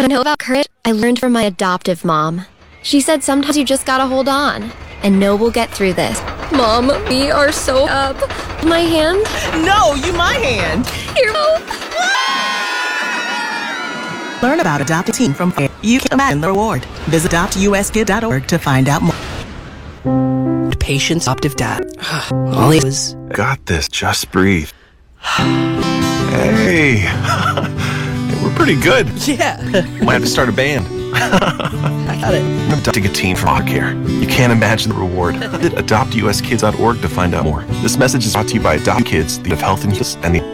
What I know about courage, I learned from my adoptive mom. She said sometimes you just gotta hold on, and know we'll get through this. Mom, we are so up. My hand? No, you my hand. Here. Learn about Adopt a Teen from Fair. You can imagine the reward. Visit adoptuskid.org to find out more. Patient's adoptive dad. All he was. Got this. Just breathe. Hey. We're pretty good. Yeah. Might have to start a band. I got it. I'm adopting a teen from Care. You can't imagine the reward. Visit adoptuskids.org to find out more. This message is brought to you by Adopt Kids, the Health and